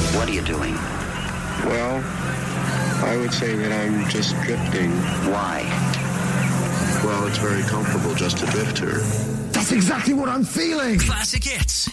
What are you doing? Well, I would say that I'm just drifting. Why? Well, it's very comfortable just to drift here. That's exactly what I'm feeling. Classic hits.